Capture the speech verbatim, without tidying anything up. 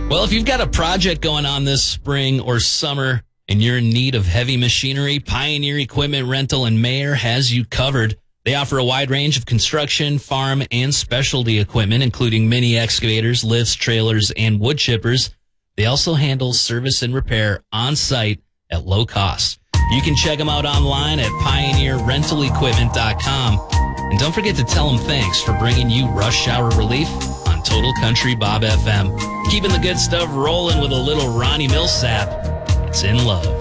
Well, if you've got a project going on this spring or summer and you're in need of heavy machinery, Pioneer Equipment Rental in Mayer has you covered. They offer a wide range of construction, farm, and specialty equipment, including mini excavators, lifts, trailers, and wood chippers. They also handle service and repair on site at low cost. You can check them out online at pioneer rental equipment dot com. And don't forget to tell them thanks for bringing you Rush Hour Relief on Total Country Bob F M. Keeping the good stuff rolling with a little Ronnie Millsap. It's In Love.